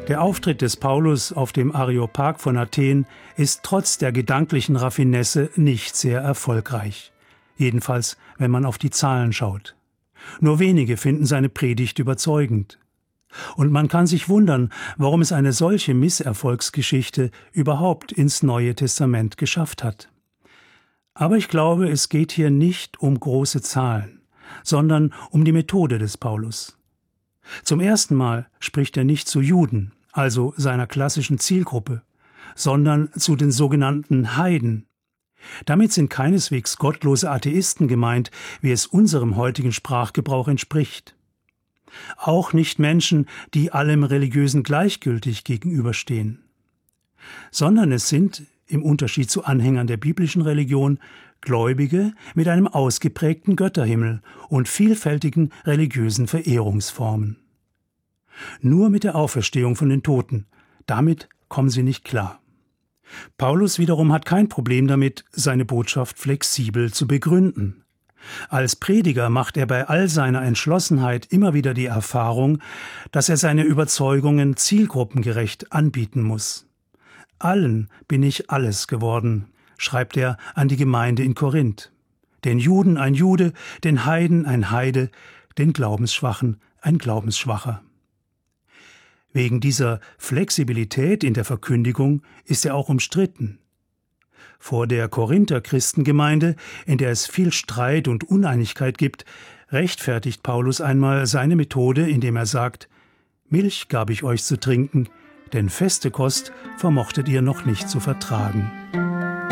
Der Auftritt des Paulus auf dem Areopag von Athen ist trotz der gedanklichen Raffinesse nicht sehr erfolgreich. Jedenfalls, wenn man auf die Zahlen schaut. Nur wenige finden seine Predigt überzeugend. Und man kann sich wundern, warum es eine solche Misserfolgsgeschichte überhaupt ins Neue Testament geschafft hat. Aber ich glaube, es geht hier nicht um große Zahlen, sondern um die Methode des Paulus. Zum ersten Mal spricht er nicht zu Juden, also seiner klassischen Zielgruppe, sondern zu den sogenannten Heiden. Damit sind keineswegs gottlose Atheisten gemeint, wie es unserem heutigen Sprachgebrauch entspricht. Auch nicht Menschen, die allem Religiösen gleichgültig gegenüberstehen. Sondern es sind, im Unterschied zu Anhängern der biblischen Religion, Gläubige mit einem ausgeprägten Götterhimmel und vielfältigen religiösen Verehrungsformen. Nur mit der Auferstehung von den Toten, damit kommen sie nicht klar. Paulus wiederum hat kein Problem damit, seine Botschaft flexibel zu begründen. Als Prediger macht er bei all seiner Entschlossenheit immer wieder die Erfahrung, dass er seine Überzeugungen zielgruppengerecht anbieten muss. Allen bin ich alles geworden, schreibt er an die Gemeinde in Korinth. Den Juden ein Jude, den Heiden ein Heide, den Glaubensschwachen ein Glaubensschwacher. Wegen dieser Flexibilität in der Verkündigung ist er auch umstritten. Vor der Korinther Christengemeinde, in der es viel Streit und Uneinigkeit gibt, rechtfertigt Paulus einmal seine Methode, indem er sagt: Milch gab ich euch zu trinken, denn feste Kost vermochtet ihr noch nicht zu vertragen.